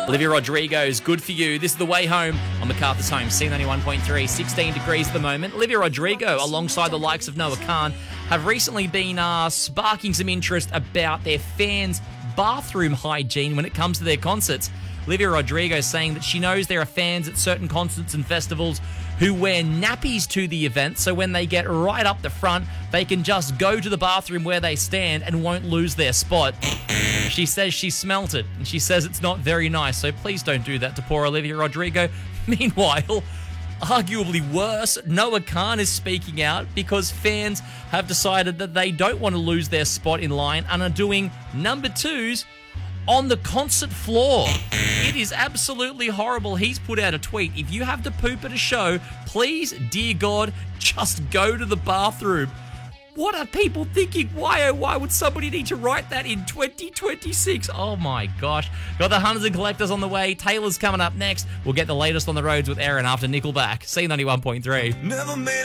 Olivia Rodrigo's Good For You. This is the way home on MacArthur's Home, C91.3, 16 degrees at the moment. Olivia Rodrigo, alongside the likes of Noah Khan, have recently been sparking some interest about their fans' bathroom hygiene when it comes to their concerts. Olivia Rodrigo saying that she knows there are fans at certain concerts and festivals who wear nappies to the event, so when they get right up the front, they can just go to the bathroom where they stand and won't lose their spot. She says she smelt it, and she says it's not very nice, so please don't do that to poor Olivia Rodrigo. Meanwhile, arguably worse, Noah Khan is speaking out because fans have decided that they don't want to lose their spot in line and are doing number twos on the concert floor. It is absolutely horrible. He's put out a tweet. If you have to poop at a show, please, dear God, just go to the bathroom. What are people thinking? Why would somebody need to write that in 2026? Oh my gosh. Got the Hunters and Collectors on the way. Taylor's coming up next. We'll get the latest on the roads with Aaron after Nickelback. C91.3. Never made